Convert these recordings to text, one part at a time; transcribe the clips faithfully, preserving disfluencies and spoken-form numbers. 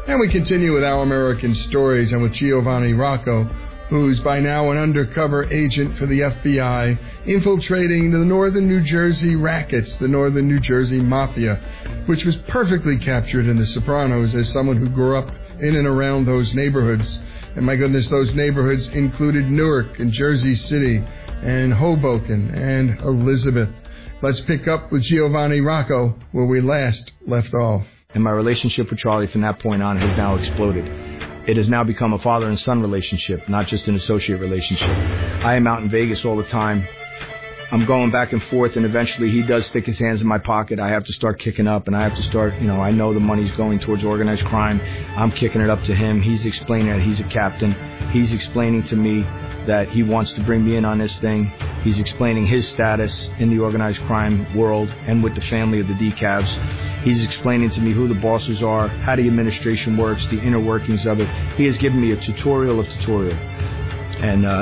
And we continue with Our American Stories and with Giovanni Rocco, who's by now an undercover agent for the F B I, infiltrating the northern New Jersey rackets, the northern New Jersey mafia, which was perfectly captured in The Sopranos as someone who grew up in and around those neighborhoods. And my goodness, those neighborhoods included Newark and Jersey City and Hoboken and Elizabeth. Let's pick up with Giovanni Rocco where we last left off. And my relationship with Charlie from that point on has now exploded. It has now become a father and son relationship, not just an associate relationship. I am out in Vegas all the time. I'm going back and forth, and eventually he does stick his hands in my pocket. I have to start kicking up, and I have to start, you know, I know the money's going towards organized crime. I'm kicking it up to him. He's explaining that he's a captain. He's explaining to me that he wants to bring me in on this thing. He's explaining his status in the organized crime world and with the family of the decavs. He's explaining to me who the bosses are, how the administration works, the inner workings of it. He has given me a tutorial of tutorial. And uh,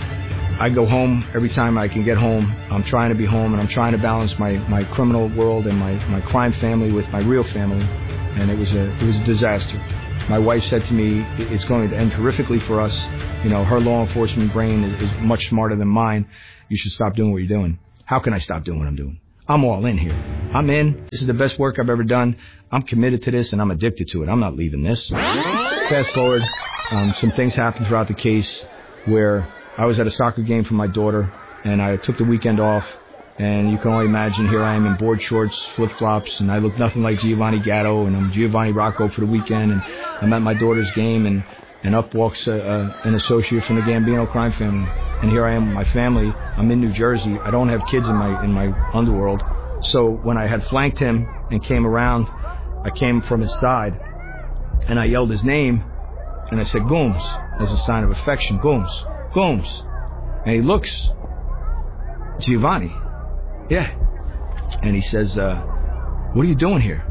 I go home every time I can get home. I'm trying to be home, and I'm trying to balance my, my criminal world and my, my crime family with my real family. And it was a it was a disaster. My wife said to me, it's going to end horrifically for us. You know, her law enforcement brain is, is much smarter than mine. You should stop doing what you're doing. How can I stop doing what I'm doing? I'm all in here. I'm in. This is the best work I've ever done. I'm committed to this, and I'm addicted to it. I'm not leaving this. Fast forward, um, some things happened throughout the case where I was at a soccer game for my daughter, and I took the weekend off. And you can only imagine, here I am in board shorts, flip-flops, and I look nothing like Giovanni Gatto, and I'm Giovanni Rocco for the weekend, and I'm at my daughter's game, and, and up walks a, a, an associate from the Gambino crime family. And here I am with my family. I'm in New Jersey. I don't have kids in my in my underworld. So when I had flanked him and came around, I came from his side, and I yelled his name, and I said, Gooms, as a sign of affection, Gooms, Gooms. And he looks, Giovanni. Yeah. And he says, uh, what are you doing here?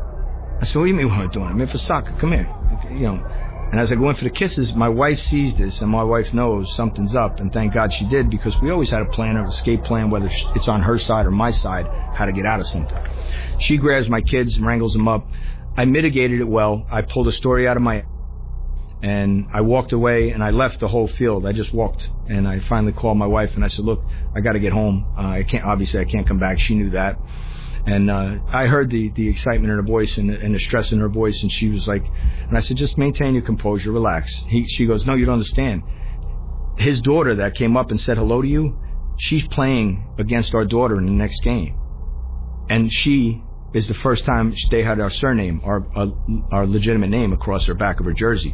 I said, what do you mean what I'm doing? I'm in for soccer. Come here. You know. And as I go in for the kisses, my wife sees this, and my wife knows something's up. And thank God she did, because we always had a plan, an escape plan, whether it's on her side or my side, how to get out of something. She grabs my kids and wrangles them up. I mitigated it well. I pulled a story out of my... And I walked away, and I left the whole field. I just walked, and I finally called my wife, and I said, look, I got to get home. Uh, I can't, obviously, I can't come back. She knew that. And uh, I heard the, the excitement in her voice and, and the stress in her voice, and she was like, and I said, just maintain your composure, relax. He, she goes, no, you don't understand. His daughter that came up and said hello to you, she's playing against our daughter in the next game. And she... is the first time they had our surname, our, our our legitimate name across her back of her jersey.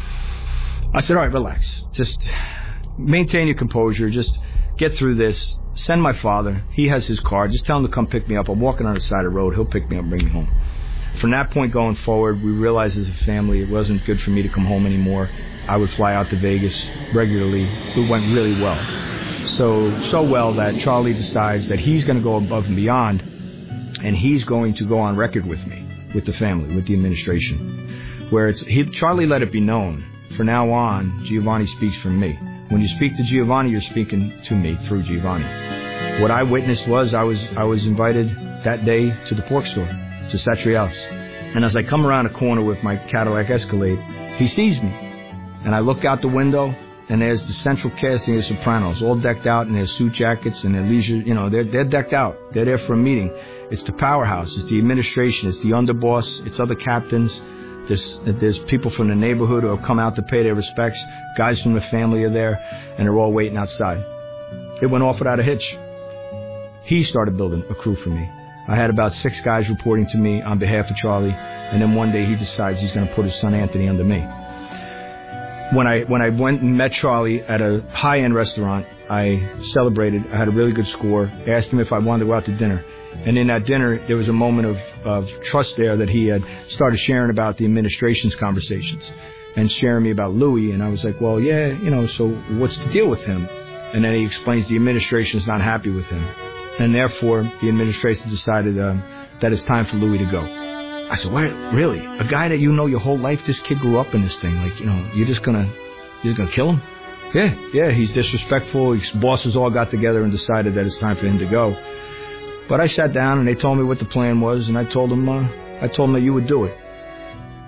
I said, all right, relax. Just maintain your composure. Just get through this. Send my father. He has his car. Just tell him to come pick me up. I'm walking on the side of the road. He'll pick me up and bring me home. From that point going forward, we realized as a family it wasn't good for me to come home anymore. I would fly out to Vegas regularly. It went really well. So, so well that Charlie decides that he's going to go above and beyond, and he's going to go on record with me, with the family, with the administration, where it's he, Charlie let it be known. From now on, Giovanni speaks for me. When you speak to Giovanni, you're speaking to me through Giovanni. What I witnessed was I was I was invited that day to the pork store, to Satriale's. And as I come around a corner with my Cadillac Escalade, he sees me. And I look out the window, and there's the central casting of the Sopranos, all decked out in their suit jackets and their leisure, you know, they're, they're decked out. They're there for a meeting. It's the powerhouse. It's the administration. It's the underboss. It's other captains. There's, there's people from the neighborhood who have come out to pay their respects. Guys from the family are there, and they're all waiting outside. It went off without a hitch. He started building a crew for me. I had about six guys reporting to me on behalf of Charlie, and then one day he decides he's going to put his son Anthony under me. When I when I went and met Charlie at a high-end restaurant, I celebrated. I had a really good score. I asked him if I wanted to go out to dinner. And in that dinner, there was a moment of, of trust there that he had started sharing about the administration's conversations and sharing me about Louis. And I was like, well, yeah, you know, so what's the deal with him? And then he explains the administration's not happy with him. And therefore, the administration decided um, that it's time for Louis to go. I said, what? Really? A guy that you know your whole life, this kid grew up in this thing. Like, you know, you're just going to you're just gonna kill him? Yeah, yeah, he's disrespectful. His bosses all got together and decided that it's time for him to go. But I sat down and they told me what the plan was, and I told them, uh, I told them that you would do it.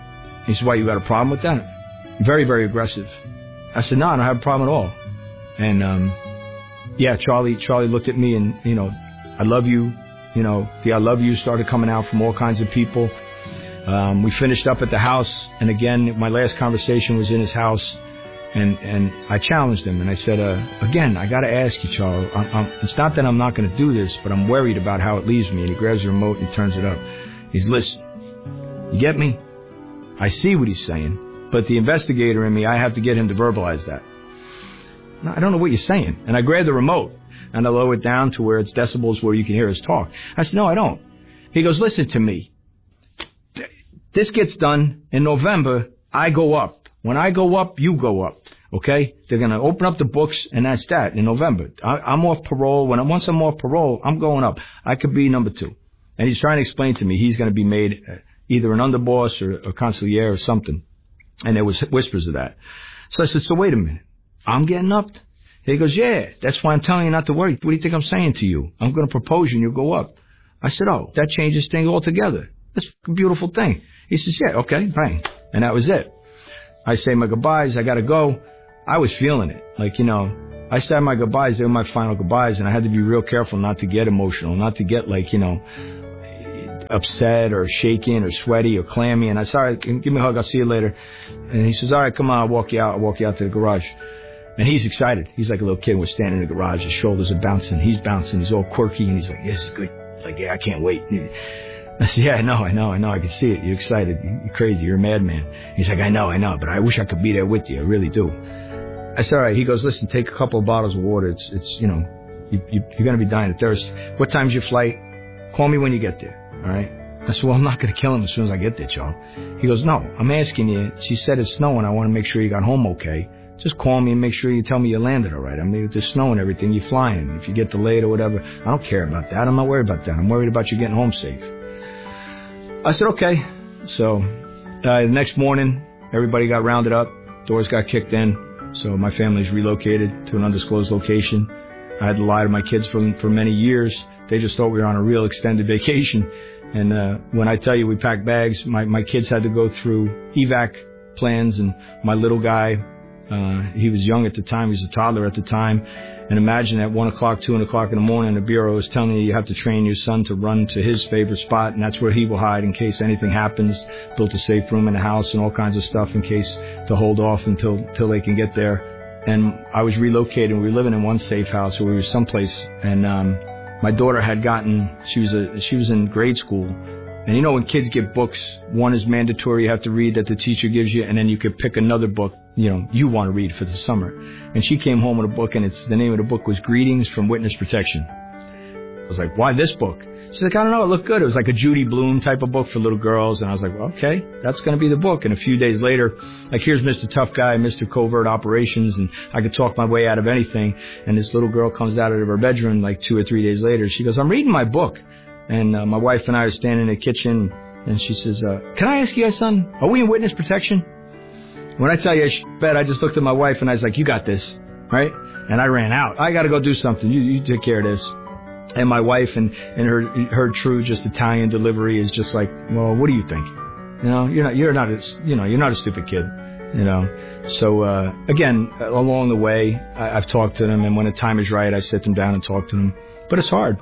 He said, why, you got a problem with that? Very, very aggressive. I said, no, I don't have a problem at all. And, um, yeah, Charlie, Charlie looked at me and, you know, I love you. You know, the I love you started coming out from all kinds of people. Um, we finished up at the house. And again, my last conversation was in his house. And, and I challenged him and I said, uh, again, I got to ask you, Charlie, I'm, I'm, it's not that I'm not going to do this, but I'm worried about how it leaves me. And he grabs the remote and he turns it up. He's, listen, you get me? I see what he's saying, but the investigator in me, I have to get him to verbalize that. No, I don't know what you're saying. And I grab the remote and I lower it down to where it's decibels where you can hear us talk. I said, no, I don't. He goes, listen to me. This gets done in November. I go up. When I go up, you go up. Okay? They're going to open up the books and that's that in November. I, I'm off parole. When I, once I'm off parole, I'm going up. I could be number two. And he's trying to explain to me he's going to be made either an underboss or a consigliere or something. And there was whispers of that. So I said, so wait a minute. I'm getting up? He goes, yeah, that's why I'm telling you not to worry. What do you think I'm saying to you? I'm going to propose you and you'll go up. I said, oh, that changes things altogether. That's a beautiful thing. He says, yeah, okay, bang. And that was it. I say my goodbyes. I got to go. I was feeling it. Like, you know, I said my goodbyes. They were my final goodbyes. And I had to be real careful not to get emotional, not to get like, you know, upset or shaking or sweaty or clammy. And I said, all right, give me a hug. I'll see you later. And he says, all right, come on. I'll walk you out. I'll walk you out to the garage. And he's excited. He's like a little kid. We're standing in the garage. His shoulders are bouncing. He's bouncing. He's all quirky. And he's like, this is good. Like, yeah, I can't wait. I said, yeah, I know, I know, I know. I can see it. You're excited. You're crazy. You're a madman. He's like, I know, I know, but I wish I could be there with you. I really do. I said, all right. He goes, listen, take a couple of bottles of water. It's, it's, you know, you, you, you're going to be dying of thirst. What time's your flight? Call me when you get there. All right. I said, well, I'm not going to kill him as soon as I get there, Joe. He goes, no, I'm asking you. She said it's snowing. I want to make sure you got home okay. Just call me and make sure you tell me you landed all right. I mean, if there's snow and everything, you're flying. If you get delayed or whatever, I don't care about that. I'm not worried about that. I'm worried about you getting home safe. I said, okay. So uh, the next morning, everybody got rounded up. Doors got kicked in. So my family's relocated to an undisclosed location. I had to lie to my kids for, for many years. They just thought we were on a real extended vacation. And uh, when I tell you we packed bags, my, my kids had to go through evac plans. And my little guy, uh, he was young at the time. He was a toddler at the time. And imagine at one o'clock, two o'clock in the morning, the bureau is telling you you have to train your son to run to his favorite spot, and that's where he will hide in case anything happens. Built a safe room in the house and all kinds of stuff in case to hold off until until they can get there. And I was relocated. We were living in one safe house, or we were someplace, and um, my daughter had gotten. She was a she was in grade school. And you know when kids get books, one is mandatory, you have to read that the teacher gives you, and then you could pick another book, you know, you want to read for the summer. And she came home with a book, and it's the name of the book was Greetings from Witness Protection. I was like, why this book? She's like, I don't know, it looked good. It was like a Judy Blume type of book for little girls. And I was like, well, okay, that's going to be the book. And a few days later, like, here's Mister Tough Guy, Mister Covert Operations, and I could talk my way out of anything. And this little girl comes out of her bedroom like two or three days later. She goes, I'm reading my book. And uh, my wife and I are standing in the kitchen, and she says, uh, can I ask you guys something? Are we in witness protection? When I tell you I bet, I just looked at my wife, and I was like, you got this, right? And I ran out. I got to go do something. You, you take care of this. And my wife and, and her her true just Italian delivery is just like, well, what do you think? You know, you're not you're not a, you know you're not a stupid kid, you know. So uh, again, along the way, I, I've talked to them, and when the time is right, I sit them down and talk to them. But it's hard.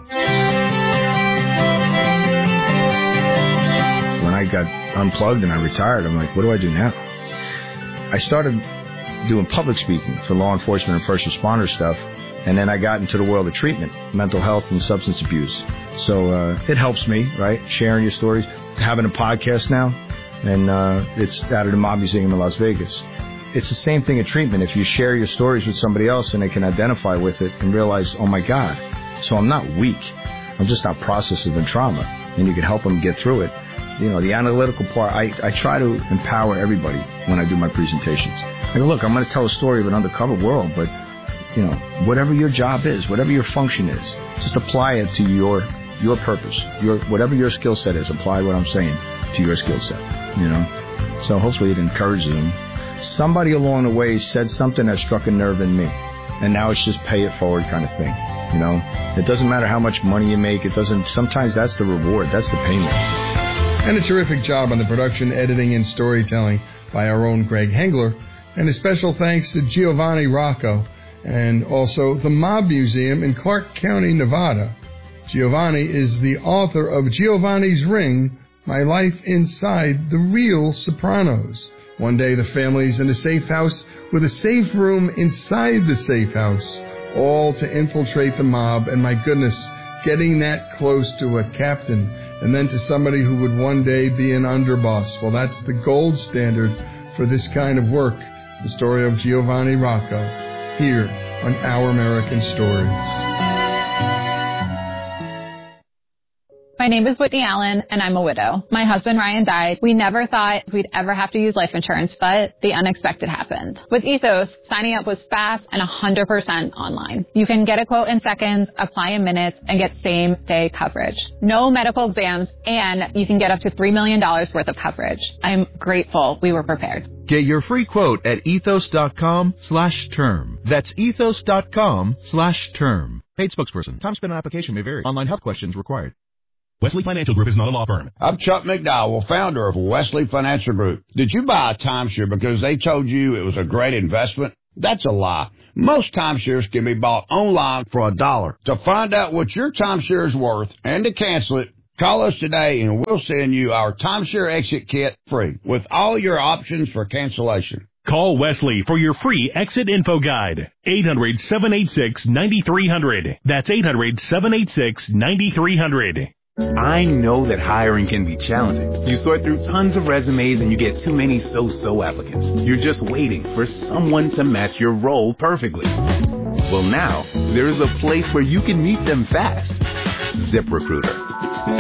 When I got unplugged and I retired, I'm like, what do I do now? I started doing public speaking for law enforcement and first responder stuff. And then I got into the world of treatment, mental health and substance abuse. So uh, it helps me, right? Sharing your stories, having a podcast now, and uh, it's out of the Mob Museum in Las Vegas. It's the same thing in treatment. If you share your stories with somebody else and they can identify with it and realize, oh my God, so I'm not weak. I'm just not processing the trauma, and you can help them get through it. You know, the analytical part, I, I try to empower everybody when I do my presentations. I go, look, I'm going to tell a story of an undercover world, but you know, whatever your job is, whatever your function is, just apply it to your your purpose. Your whatever your skill set is, apply what I'm saying to your skill set. You know, so hopefully it encourages them. Somebody along the way said something that struck a nerve in me, and now it's just pay it forward kind of thing. You know, it doesn't matter how much money you make. It doesn't. Sometimes that's the reward. That's the payment. And a terrific job on the production, editing, and storytelling by our own Greg Hengler. And a special thanks to Giovanni Rocco and also the Mob Museum in Clark County, Nevada. Giovanni is the author of Giovanni's Ring, My Life Inside the Real Sopranos. One day the family's in a safe house with a safe room inside the safe house, all to infiltrate the mob, and my goodness, getting that close to a captain and then to somebody who would one day be an underboss. Well, that's the gold standard for this kind of work. The story of Giovanni Rocco, here on Our American Stories. My name is Whitney Allen, and I'm a widow. My husband, Ryan, died. We never thought we'd ever have to use life insurance, but the unexpected happened. With Ethos, signing up was fast and one hundred percent online. You can get a quote in seconds, apply in minutes, and get same-day coverage. No medical exams, and you can get up to three million dollars worth of coverage. I'm grateful we were prepared. Get your free quote at ethos.com slash term. That's ethos.com slash term. Paid spokesperson. Time spent on application may vary. Online health questions required. Wesley Financial Group is not a law firm. I'm Chuck McDowell, founder of Wesley Financial Group. Did you buy a timeshare because they told you it was a great investment? That's a lie. Most timeshares can be bought online for a dollar. To find out what your timeshare is worth and to cancel it, call us today and we'll send you our timeshare exit kit free with all your options for cancellation. Call Wesley for your free exit info guide. eight hundred, seven eight six, nine three hundred. That's eight hundred, seven eight six, nine three hundred. I know that hiring can be challenging. You sort through tons of resumes and you get too many so-so applicants. You're just waiting for someone to match your role perfectly. Well, now, there's a place where you can meet them fast. ZipRecruiter.